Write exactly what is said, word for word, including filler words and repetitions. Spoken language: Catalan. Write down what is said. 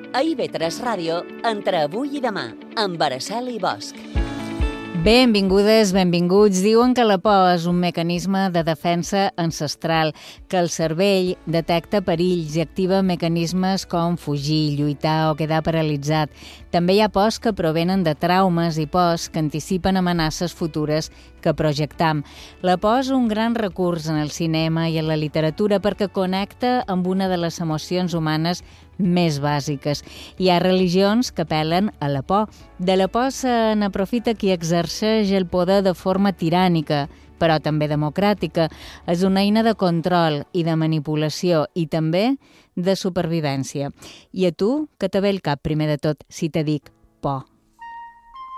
A I V tres Ràdio, entre avui i demà, amb Araceli Bosch. Benvingudes, benvinguts. Diuen que la por és un mecanisme de defensa ancestral, que el cervell detecta perills i activa mecanismes com fugir, lluitar o quedar paralitzat. També hi ha pors que provenen de traumes i pors que anticipen amenaces futures que projectam. La por és un gran recurs en el cinema i en la literatura perquè connecta amb una de les emocions humanes més bàsiques. Hi ha religions que apel·len a la por. De la por se n'aprofita qui exerceix el poder de forma tirànica, però també democràtica. És una eina de control i de manipulació i també de supervivència. I a tu, què te ve el cap primer de tot si te dic por?